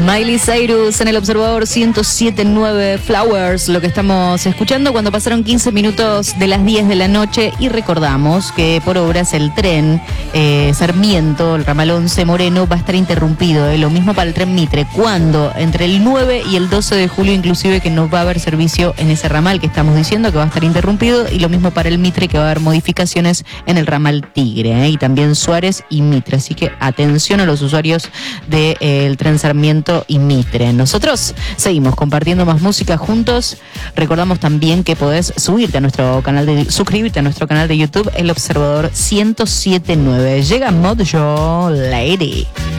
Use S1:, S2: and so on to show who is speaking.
S1: Miley Cyrus en el Observador 107.9 Flowers, lo que estamos escuchando cuando pasaron 15 minutos de las 10 de la noche y recordamos que por obras el tren Sarmiento, el ramal 11 Moreno, va a estar interrumpido. Lo mismo para el tren Mitre, cuando entre el 9 y el 12 de julio inclusive que no va a haber servicio en ese ramal que estamos diciendo que va a estar interrumpido, y lo mismo para el Mitre, que va a haber modificaciones en el ramal Tigre, y también Suárez y Mitre. Así que atención a los usuarios del tren Sarmiento y Mitre. Nosotros seguimos compartiendo más música juntos. Recordamos también que podés suscribirte a nuestro canal de YouTube, El Observador 107.9. Llega Mojo Lady.